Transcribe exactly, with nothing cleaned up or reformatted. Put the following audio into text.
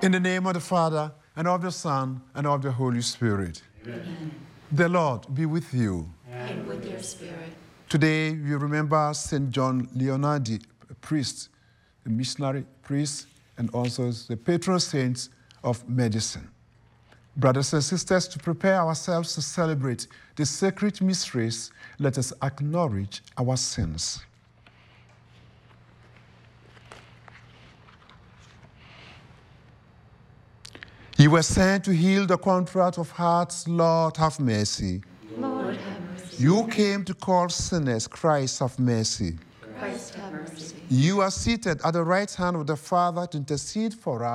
In the name of the Father, and of the Son, and of the Holy Spirit. Amen. The Lord be with you. And with your spirit. Today we remember Saint John Leonardi, a priest, a missionary priest, and also the patron saint of medicine. Brothers and sisters, to prepare ourselves to celebrate the sacred mysteries, let us acknowledge our sins. You were sent to heal the contract of hearts. Lord, have mercy. Lord, have mercy. You came to call sinners. Christ, have mercy. Christ, have mercy. You are seated at the right hand of the Father to intercede for us.